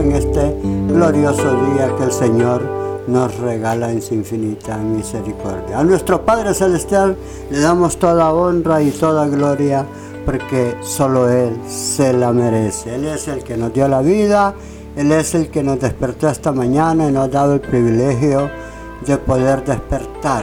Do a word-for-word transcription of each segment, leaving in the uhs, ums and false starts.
en este glorioso día que el Señor nos regala en su infinita misericordia. A nuestro Padre Celestial le damos toda honra y toda gloria, porque solo Él se la merece. Él es el que nos dio la vida, Él es el que nos despertó esta mañana y nos ha dado el privilegio de poder despertar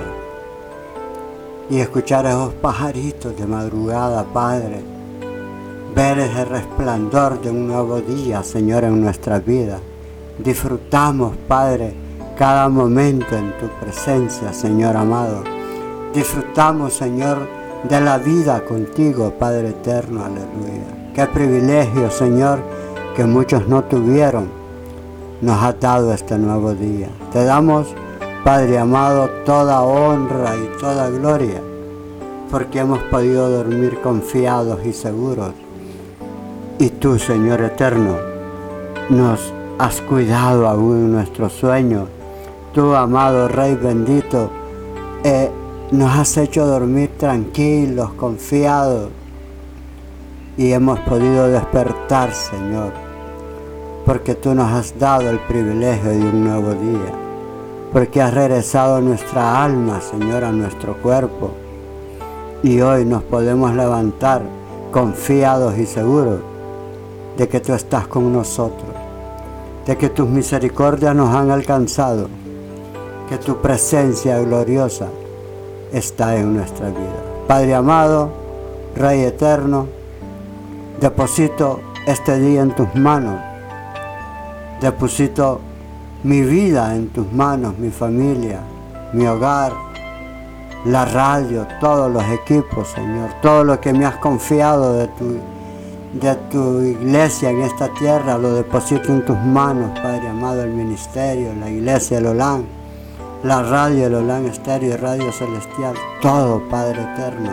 y escuchar a esos pajaritos de madrugada, Padre. Ver ese resplandor de un nuevo día, Señor, en nuestra vida. Disfrutamos, Padre, cada momento en tu presencia, Señor amado. Disfrutamos, Señor, de la vida contigo, Padre eterno, aleluya. Qué privilegio, Señor, que muchos no tuvieron, nos has dado este nuevo día. Te damos, Padre amado, toda honra y toda gloria, porque hemos podido dormir confiados y seguros. Y tú, Señor eterno, nos has cuidado aún en nuestros sueños. Tú, amado Rey bendito, eh, nos has hecho dormir tranquilos, confiados, y hemos podido despertar, Señor, porque tú nos has dado el privilegio de un nuevo día, porque has regresado nuestra alma, Señor, a nuestro cuerpo, y hoy nos podemos levantar confiados y seguros de que tú estás con nosotros, de que tus misericordias nos han alcanzado, que tu presencia gloriosa está en nuestra vida. Padre amado, Rey eterno, deposito este día en tus manos, deposito mi vida en tus manos, mi familia, mi hogar, la radio, todos los equipos, Señor, todo lo que me has confiado de tu, de tu iglesia en esta tierra, lo deposito en tus manos, Padre amado, el ministerio, la iglesia, el Olán, la radio, el Olán Estéreo y Radio Celestial, todo, Padre eterno,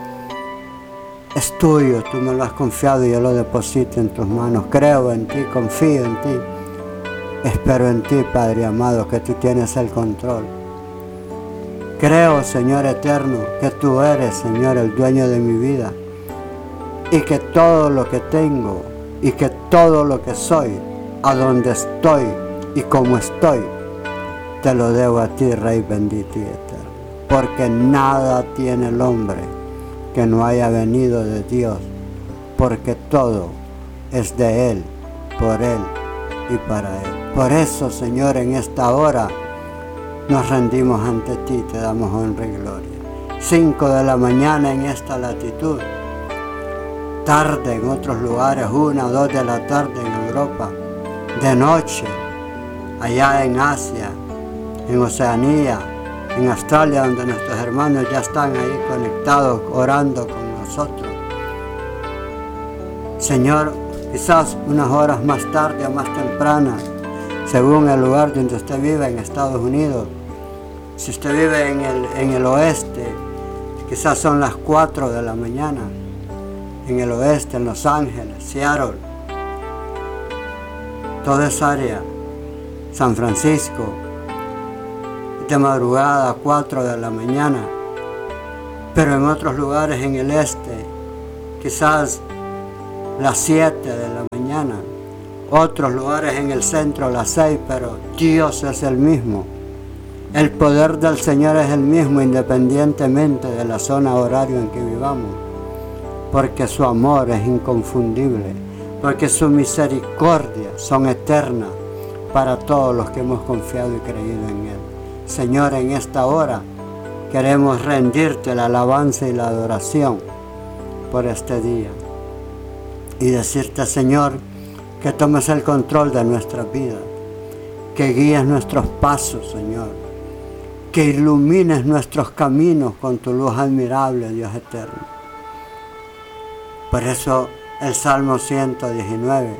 es tuyo, tú me lo has confiado y yo lo deposito en tus manos. Creo en ti, confío en ti, espero en ti, Padre amado, que tú tienes el control. Creo, Señor eterno, que tú eres, Señor, el dueño de mi vida, y que todo lo que tengo y que todo lo que soy, a donde estoy y como estoy, te lo debo a ti, Rey bendito y eterno, porque nada tiene el hombre que no haya venido de Dios, porque todo es de Él, por Él y para Él. Por eso, Señor, en esta hora nos rendimos ante ti, te damos honra y gloria. Cinco de la mañana en esta latitud, tarde en otros lugares, una o dos de la tarde en Europa, de noche allá en Asia, en Oceanía, en Australia, donde nuestros hermanos ya están ahí conectados, orando con nosotros. Señor, quizás unas horas más tarde o más tempranas, según el lugar donde usted vive en Estados Unidos. Si usted vive en el, en el oeste, quizás son las cuatro de la mañana, en el oeste, en Los Ángeles, Seattle, toda esa área, San Francisco, de madrugada a cuatro de la mañana, pero en otros lugares en el este, quizás las siete de la mañana, otros lugares en el centro las seis, pero Dios es el mismo. El poder del Señor es el mismo independientemente de la zona horaria en que vivamos, porque su amor es inconfundible, porque su misericordia son eternas para todos los que hemos confiado y creído en Él. Señor, en esta hora queremos rendirte la alabanza y la adoración por este día y decirte, Señor, que tomes el control de nuestra vida, que guíes nuestros pasos, Señor, que ilumines nuestros caminos con tu luz admirable, Dios eterno. Por eso el Salmo ciento diecinueve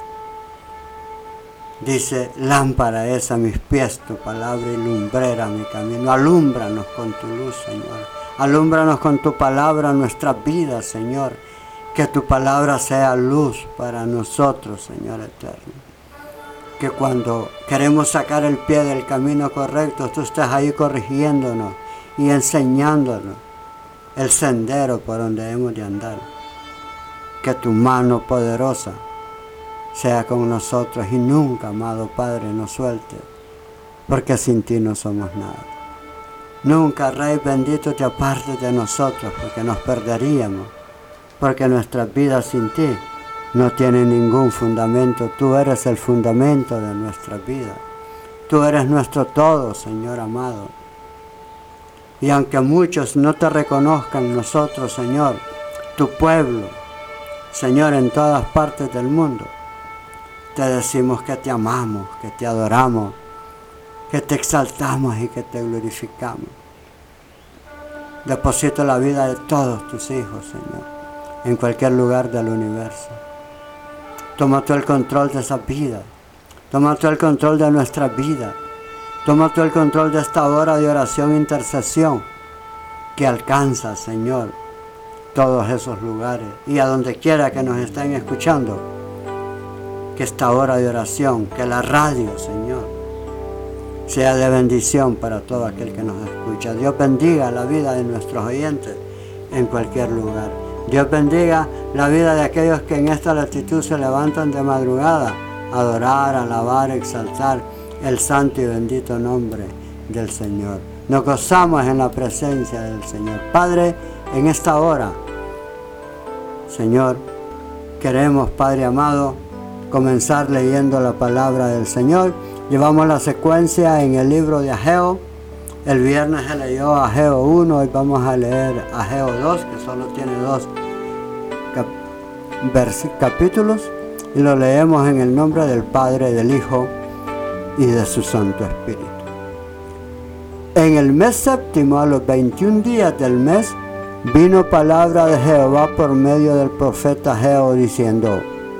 dice, lámpara es a mis pies tu palabra y lumbrera mi camino. Alúmbranos con tu luz, Señor. Alúmbranos con tu palabra nuestras vidas, Señor. Que tu palabra sea luz para nosotros, Señor eterno. Que cuando queremos sacar el pie del camino correcto, tú estés ahí corrigiéndonos y enseñándonos el sendero por donde hemos de andar. Que tu mano poderosa sea con nosotros y nunca, amado Padre, nos suelte, porque sin ti no somos nada. Nunca, Rey bendito, te apartes de nosotros, porque nos perderíamos, porque nuestras vidas sin ti no tienen ningún fundamento. Tú eres el fundamento de nuestra vida. Tú eres nuestro todo, Señor amado. Y aunque muchos no te reconozcan, nosotros, Señor, tu pueblo, Señor, en todas partes del mundo, te decimos que te amamos, que te adoramos, que te exaltamos y que te glorificamos. Deposito la vida de todos tus hijos, Señor, en cualquier lugar del universo. Toma tú el control de esa vida. Toma tú el control de nuestra vida. Toma tú el control de esta hora de oración e intercesión que alcanza, Señor, todos esos lugares. Y a donde quiera que nos estén escuchando, que esta hora de oración, que la radio, Señor, sea de bendición para todo aquel que nos escucha. Dios bendiga la vida de nuestros oyentes en cualquier lugar. Dios bendiga la vida de aquellos que en esta latitud se levantan de madrugada a adorar, alabar, exaltar el santo y bendito nombre del Señor. Nos gozamos en la presencia del Señor. Padre, en esta hora, Señor, queremos, Padre amado, comenzar leyendo la palabra del Señor. Llevamos la secuencia en el libro de Ageo. El viernes se leyó Ageo uno, hoy vamos a leer Ageo dos, que solo tiene dos cap capítulos, y lo leemos en el nombre del Padre, del Hijo y de su Santo Espíritu. En el mes séptimo, a los veintiún días del mes, vino palabra de Jehová por medio del profeta Ageo, diciendo: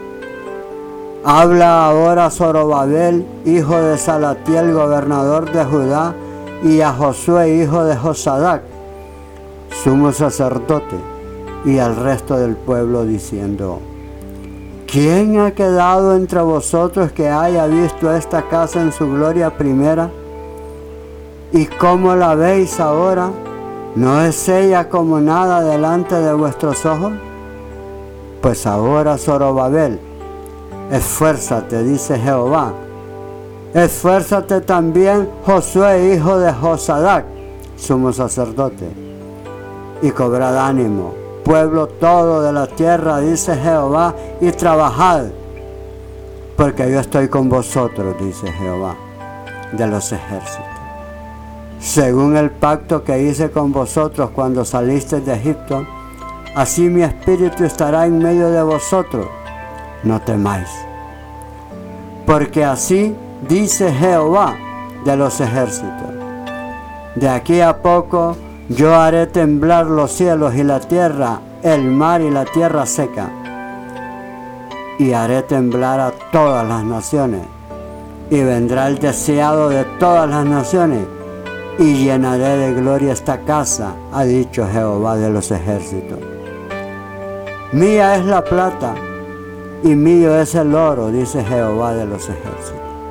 Habla ahora a Zorobabel, hijo de Salatiel, gobernador de Judá, y a Josué, hijo de Josadac, sumo sacerdote, y al resto del pueblo, diciendo: ¿Quién ha quedado entre vosotros que haya visto esta casa en su gloria primera? ¿Y cómo la veis ahora? ¿No es ella como nada delante de vuestros ojos? Pues ahora, Zorobabel, esfuérzate, dice Jehová. Esfuérzate también, Josué, hijo de Josadac, sumo sacerdote, y cobrad ánimo, pueblo todo de la tierra, dice Jehová, y trabajad, porque yo estoy con vosotros, dice Jehová de los ejércitos. Según el pacto que hice con vosotros cuando salisteis de Egipto, así mi espíritu estará en medio de vosotros. No temáis, porque así dice Jehová de los ejércitos: de aquí a poco yo haré temblar los cielos y la tierra, el mar y la tierra seca, y haré temblar a todas las naciones, y vendrá el deseado de todas las naciones, y llenaré de gloria esta casa, ha dicho Jehová de los ejércitos. Mía es la plata, y mío es el oro, dice Jehová de los ejércitos.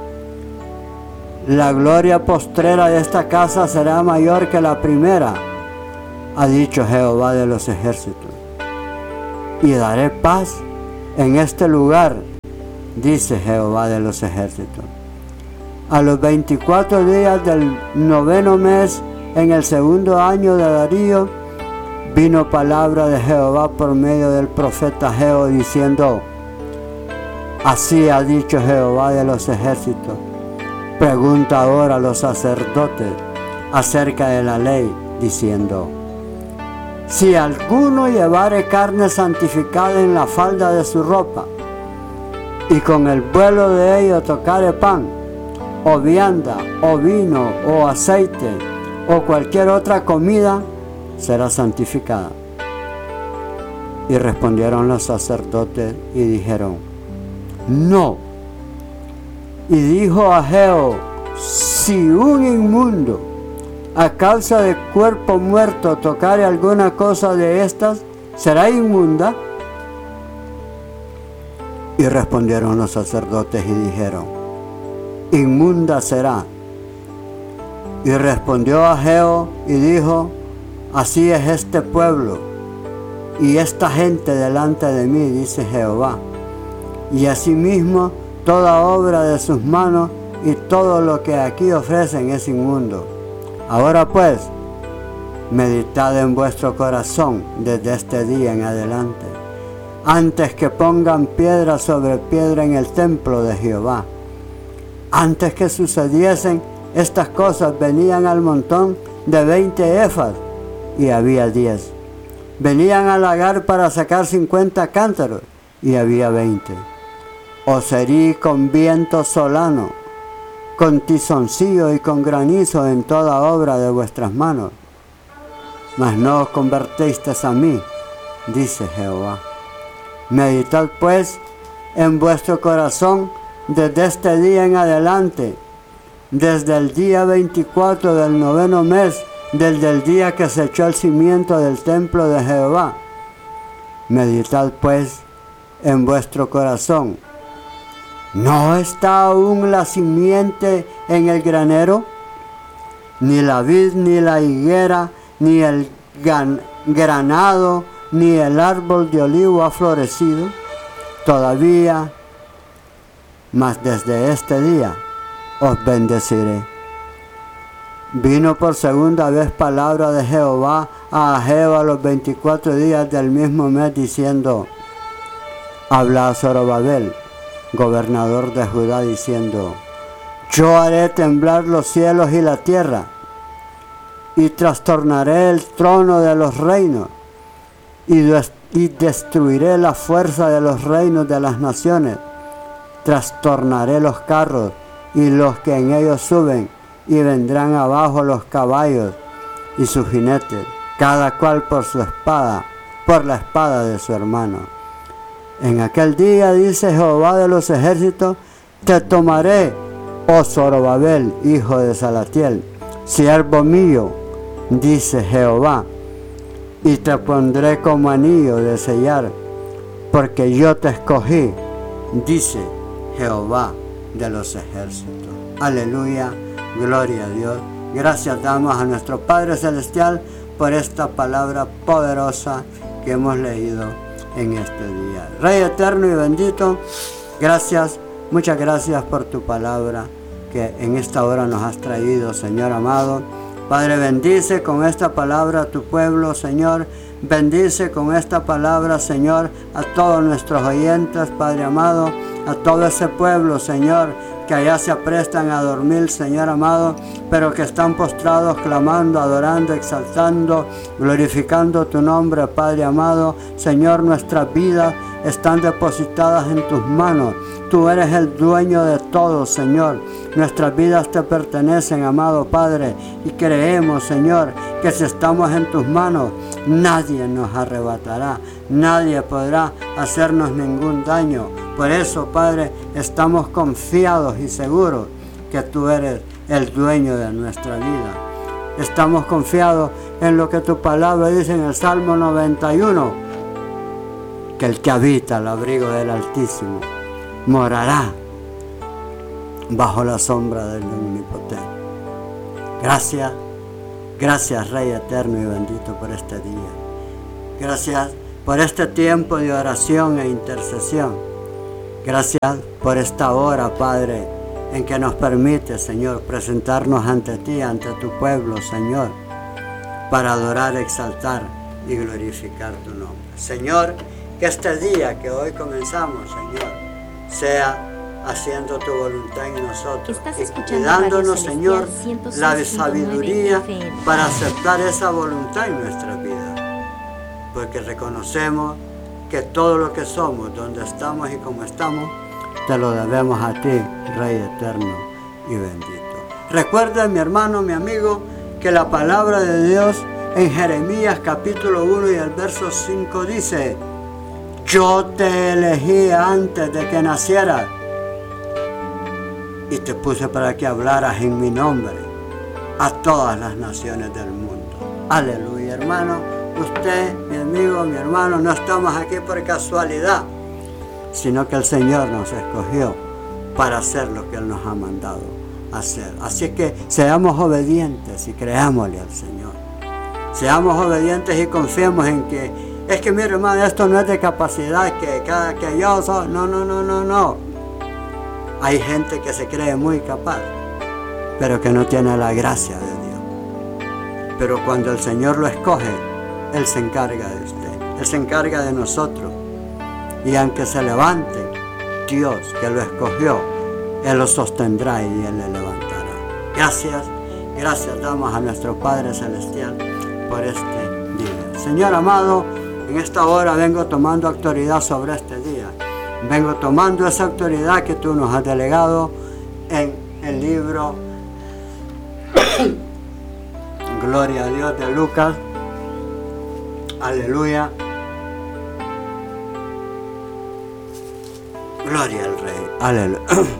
La gloria postrera de esta casa será mayor que la primera, ha dicho Jehová de los ejércitos. Y daré paz en este lugar, dice Jehová de los ejércitos. A los veinticuatro días del noveno mes, en el segundo año de Darío, vino palabra de Jehová por medio del profeta Ageo, diciendo: Así ha dicho Jehová de los ejércitos. Pregunta ahora a los sacerdotes acerca de la ley, diciendo: Si alguno llevare carne santificada en la falda de su ropa, y con el vuelo de ello tocare pan, o vianda, o vino, o aceite, o cualquier otra comida, será santificada. Y respondieron los sacerdotes y dijeron: No. Y dijo Ageo: Si un inmundo a causa de cuerpo muerto tocare alguna cosa de estas, ¿será inmunda? Y respondieron los sacerdotes y dijeron: Inmunda será. Y respondió Ageo y dijo: Así es este pueblo y esta gente delante de mí, dice Jehová, y asimismo toda obra de sus manos, y todo lo que aquí ofrecen es inmundo. Ahora pues, meditad en vuestro corazón desde este día en adelante, antes que pongan piedra sobre piedra en el templo de Jehová. Antes que sucediesen estas cosas, venían al montón de veinte efas, y había diez. Venían al lagar para sacar cincuenta cántaros, y había veinte. Os herí con viento solano, con tizoncillo y con granizo en toda obra de vuestras manos. Mas no os convertisteis a mí, dice Jehová. Meditad pues en vuestro corazón desde este día en adelante, desde el día veinticuatro del noveno mes, desde el día que se echó el cimiento del templo de Jehová. Meditad pues en vuestro corazón. ¿No está aún la simiente en el granero? Ni la vid, ni la higuera, ni el gan- granado, ni el árbol de olivo ha florecido todavía, mas desde este día os bendeciré. Vino por segunda vez palabra de Jehová a Ageo a los veinticuatro días del mismo mes, diciendo: habla a Zorobabel, gobernador de Judá, diciendo: yo haré temblar los cielos y la tierra, y trastornaré el trono de los reinos, y, des- y destruiré la fuerza de los reinos de las naciones. Trastornaré los carros y los que en ellos suben, y vendrán abajo los caballos y sus jinetes, cada cual por su espada, por la espada de su hermano. En aquel día, dice Jehová de los ejércitos, te tomaré, oh Zorobabel, hijo de Salatiel, siervo mío, dice Jehová, y te pondré como anillo de sellar, porque yo te escogí, dice Jehová de los ejércitos. Aleluya, gloria a Dios. Gracias damos a nuestro Padre Celestial por esta palabra poderosa que hemos leído en este día. Rey eterno y bendito, gracias, muchas gracias por tu palabra que en esta hora nos has traído, Señor amado. Padre, bendice con esta palabra a tu pueblo, Señor. Bendice con esta palabra, Señor, a todos nuestros oyentes, Padre amado, a todo ese pueblo, Señor, que allá se aprestan a dormir, Señor amado, pero que están postrados, clamando, adorando, exaltando, glorificando tu nombre, Padre amado. Señor, nuestras vidas están depositadas en tus manos. Tú eres el dueño de todo, Señor. Nuestras vidas te pertenecen, amado Padre, y creemos, Señor, que si estamos en tus manos, nadie nos arrebatará, nadie podrá hacernos ningún daño. Por eso, Padre, estamos confiados y seguros que tú eres el dueño de nuestra vida. Estamos confiados en lo que tu palabra dice en el Salmo noventa y uno, que el que habita al abrigo del Altísimo morará bajo la sombra del Omnipotente. Gracias, gracias Rey eterno y bendito por este día. Gracias por este tiempo de oración e intercesión. Gracias por esta hora, Padre, en que nos permite, Señor, presentarnos ante ti, ante tu pueblo, Señor, para adorar, exaltar y glorificar tu nombre. Señor, que este día que hoy comenzamos, Señor, sea haciendo tu voluntad en nosotros y dándonos, Señor, la sabiduría para aceptar esa voluntad en nuestra vida, porque reconocemos que todo lo que somos, donde estamos y como estamos, te lo debemos a ti, Rey eterno y bendito. Recuerda, mi hermano, mi amigo, que la palabra de Dios en Jeremías capítulo uno y el verso cinco dice: yo te elegí antes de que nacieras y te puse para que hablaras en mi nombre a todas las naciones del mundo. Aleluya, hermano. Usted, mi amigo, mi hermano, no estamos aquí por casualidad, sino que el Señor nos escogió para hacer lo que Él nos ha mandado hacer. Así que seamos obedientes y creámosle al Señor. Seamos obedientes y confiemos en que Es que mire hermano, esto no es de capacidad, que, que, que yo soy, no, no, no, no, no. Hay gente que se cree muy capaz, pero que no tiene la gracia de Dios. Pero cuando el Señor lo escoge, Él se encarga de usted, Él se encarga de nosotros. Y aunque se levante, Dios que lo escogió, Él lo sostendrá y Él le levantará. Gracias, gracias damos a nuestro Padre Celestial por este día. Señor amado, en esta hora vengo tomando autoridad sobre este día. Vengo tomando esa autoridad que tú nos has delegado en el libro Gloria a Dios de Lucas. Aleluya. Gloria al Rey. Aleluya.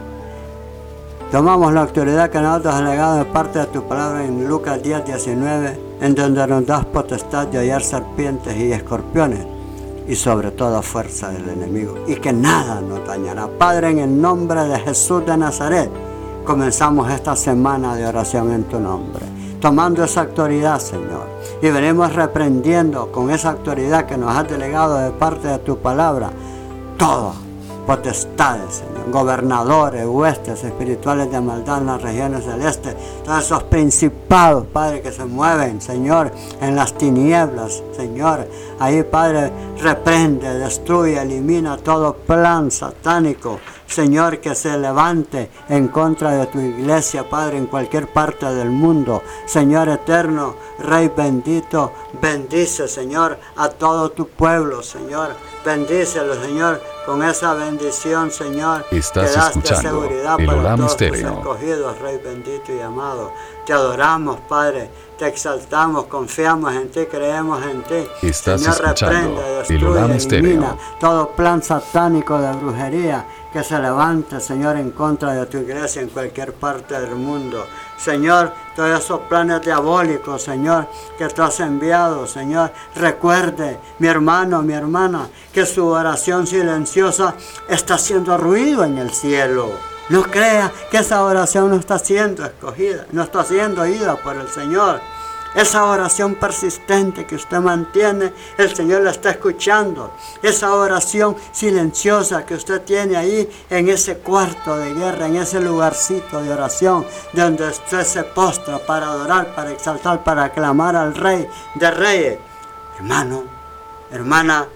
Tomamos la autoridad que nosotros has delegado de parte de tu palabra en Lucas diez, diecinueve, en donde nos das potestad de hallar serpientes y escorpiones y sobre toda fuerza del enemigo, y que nada nos dañará. Padre, en el nombre de Jesús de Nazaret, comenzamos esta semana de oración en tu nombre, tomando esa autoridad, Señor, y venimos reprendiendo con esa autoridad que nos has delegado de parte de tu palabra, todas potestades, Señor, gobernadores, huestes espirituales de maldad en las regiones celestes, todos esos principados, Padre, que se mueven, Señor, en las tinieblas, Señor, ahí, Padre, reprende, destruye, elimina todo plan satánico, Señor, que se levante en contra de tu iglesia, Padre, en cualquier parte del mundo. Señor eterno, Rey bendito, bendice, Señor, a todo tu pueblo, Señor. Bendícelo, Señor, con esa bendición, Señor. Estás que das escuchando de seguridad el para Olam todos Stereo. tus escogidos, Rey bendito y amado. Te adoramos, Padre. Te exaltamos, confiamos en ti, creemos en ti. Estás Señor, escuchando reprende, el destruye, Olam elimina Stereo. todo plan satánico de brujería que se levante, Señor, en contra de tu iglesia en cualquier parte del mundo. Señor, todos esos planes diabólicos, Señor, que tú has enviado, Señor, recuerde, mi hermano, mi hermana, que su oración silenciosa está haciendo ruido en el cielo. No crea que esa oración no está siendo escogida, no está siendo oída por el Señor. Esa oración persistente que usted mantiene, el Señor la está escuchando. Esa oración silenciosa que usted tiene ahí en ese cuarto de guerra, en ese lugarcito de oración, donde usted se postra para adorar, para exaltar, para clamar al Rey de Reyes. Hermano, hermana,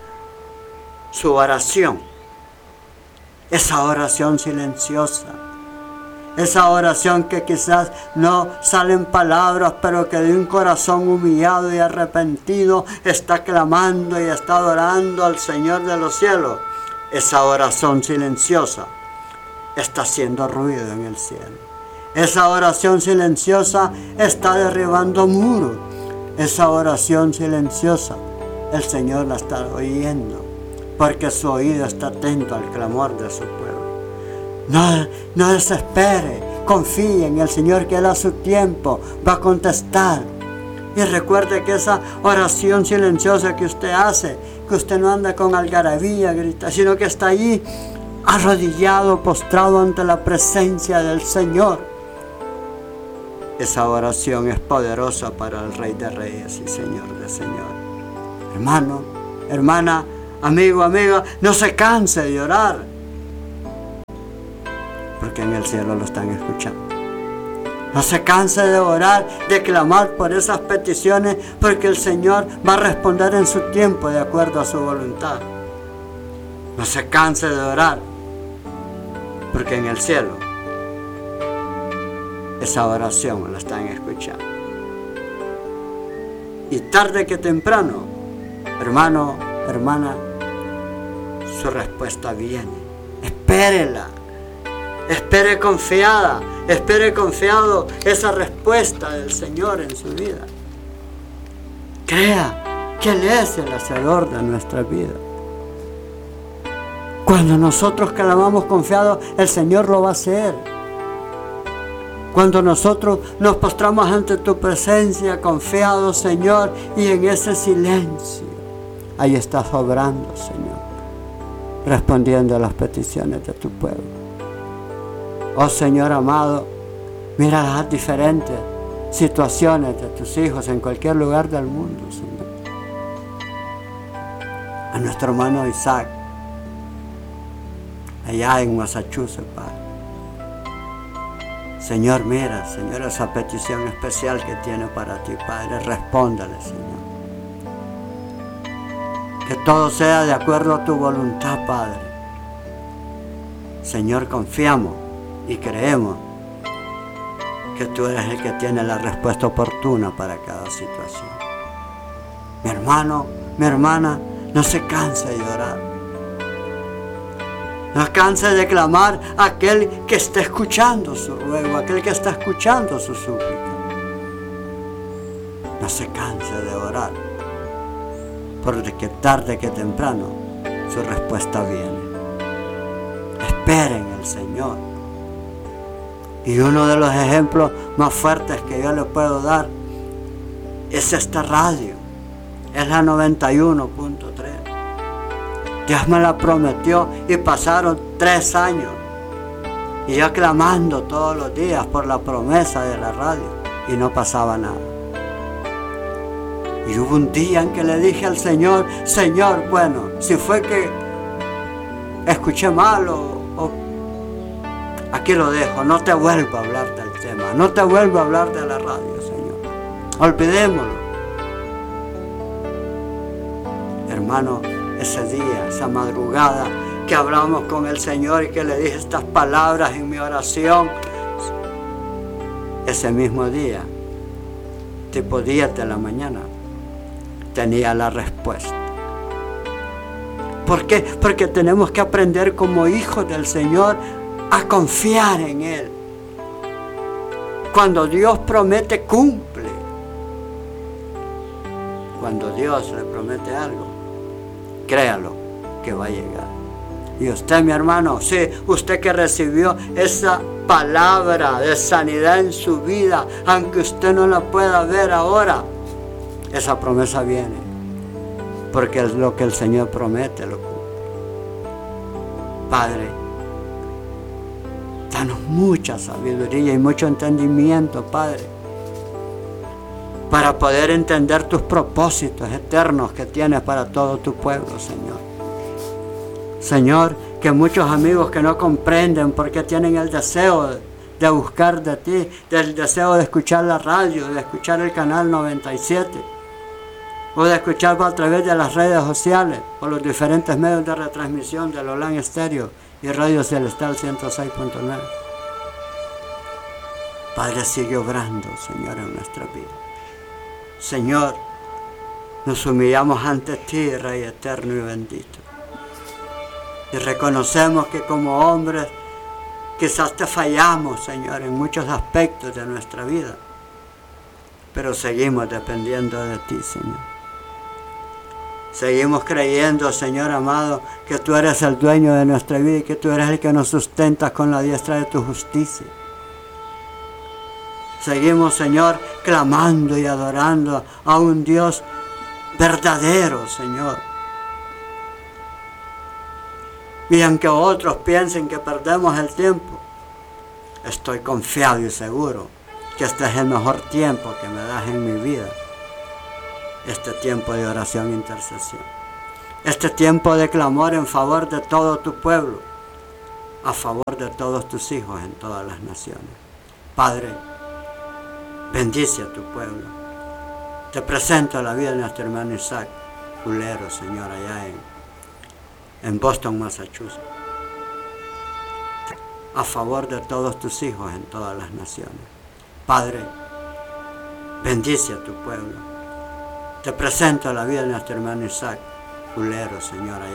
su oración, esa oración silenciosa, esa oración que quizás no salen palabras, pero que de un corazón humillado y arrepentido está clamando y está adorando al Señor de los cielos. Esa oración silenciosa está haciendo ruido en el cielo. Esa oración silenciosa está derribando muros. Esa oración silenciosa el Señor la está oyendo, porque su oído está atento al clamor de su pueblo. No, no desespere, confíe en el Señor, que Él a su tiempo va a contestar. Y recuerde que esa oración silenciosa que usted hace, que usted no anda con algarabía, grita, sino que está allí arrodillado, postrado ante la presencia del Señor. Esa oración es poderosa para el Rey de Reyes y Señor de Señores. Hermano, hermana, amigo, amiga, no se canse de orar, porque en el cielo lo están escuchando. No se canse de orar, de clamar por esas peticiones, porque el Señor va a responder en su tiempo de acuerdo a su voluntad. No se canse de orar, porque en el cielo esa oración la están escuchando. Y tarde que temprano, hermano, hermana, su respuesta viene. Espérela. Espere confiada, espere confiado esa respuesta del Señor en su vida. Crea que Él es el hacedor de nuestra vida. Cuando nosotros clamamos confiados, el Señor lo va a hacer. Cuando nosotros nos postramos ante tu presencia confiados, Señor, y en ese silencio, ahí estás obrando, Señor, respondiendo a las peticiones de tu pueblo. Oh Señor amado, mira las diferentes situaciones de tus hijos en cualquier lugar del mundo, Señor. a nuestro hermano Isaac, allá en Massachusetts, Padre. Señor, mira, Señor, esa petición especial que tiene para ti, Padre, respóndale, Señor. Que todo sea de acuerdo a tu voluntad, Padre. Señor, confiamos y creemos que tú eres el que tiene la respuesta oportuna para cada situación. Mi hermano, mi hermana, no se canse de orar. No se canse de clamar a aquel que está escuchando su ruego, aquel que está escuchando su súplica. No se canse de orar, porque tarde que temprano su respuesta viene. Esperen el Señor. Y uno de los ejemplos más fuertes que yo le puedo dar es esta radio. Es la noventa y uno punto tres. Dios me la prometió y pasaron tres años. Y yo clamando todos los días por la promesa de la radio y no pasaba nada. Y hubo un día en que le dije al Señor, Señor, bueno, si fue que escuché mal o, o aquí lo dejo, no te vuelvo a hablar del tema, no te vuelvo a hablar de la radio, Señor. Olvidémoslo. Hermano, ese día, esa madrugada que hablamos con el Señor y que le dije estas palabras en mi oración, ese mismo día, tipo diez de la mañana, tenía la respuesta. ¿Por qué? Porque tenemos que aprender como hijos del Señor a confiar en Él. Cuando Dios promete, cumple. Cuando Dios le promete algo, créalo que va a llegar. Y usted, mi hermano, sí, usted que recibió esa palabra de sanidad en su vida, aunque usted no la pueda ver ahora, esa promesa viene. Porque es lo que el Señor promete, lo cumple. Padre, danos mucha sabiduría y mucho entendimiento, Padre, para poder entender tus propósitos eternos que tienes para todo tu pueblo, Señor. Señor, que muchos amigos que no comprenden porque tienen el deseo de buscar de ti, del deseo de escuchar la radio, de escuchar el canal noventa y siete, o de escuchar a través de las redes sociales, o los diferentes medios de retransmisión de Lolán Estéreo y Radio Celestial ciento seis punto nueve. Padre, sigue obrando, Señor, en nuestra vida. Señor, nos humillamos ante ti, Rey eterno y bendito. Y reconocemos que como hombres quizás te fallamos, Señor, en muchos aspectos de nuestra vida. Pero seguimos dependiendo de ti, Señor. Seguimos creyendo, Señor amado, que tú eres el dueño de nuestra vida y que tú eres el que nos sustenta con la diestra de tu justicia. Seguimos, Señor, clamando y adorando a un Dios verdadero, Señor. Y aunque otros piensen que perdemos el tiempo, estoy confiado y seguro que este es el mejor tiempo que me das en mi vida. Este tiempo de oración e intercesión. Este tiempo de clamor en favor de todo tu pueblo, a favor de todos tus hijos en todas las naciones. Padre, bendice a tu pueblo. Te presento la vida de nuestro hermano Isaac Culero, Señor, allá en, en Boston, Massachusetts. A favor de todos tus hijos en todas las naciones. Padre, bendice a tu pueblo. Te presento la vida de nuestro hermano Isaac Culero, Señor, allá